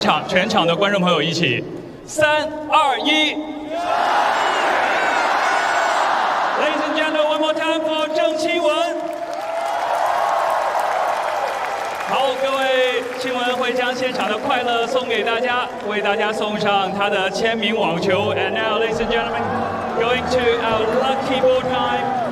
全场的观众朋友一起，3、2、1。Ladies and gentlemen, one more time for 郑钦文。好，各位，钦文会将现场的快乐送给大家，为大家送上他的签名网球。And now, ladies and gentlemen, going to our lucky ball time.